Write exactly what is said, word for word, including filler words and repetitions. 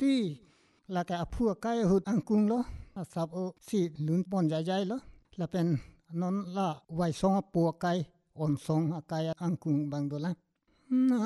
ตีแล้วก็พวกไก่หุดอังกุงโลสับโอสิลุนปอนใหญ่ๆโลแล้วเป็นนนละไว้ซองปัวไก่อ่อนซองไก่อังกุงบางโดละ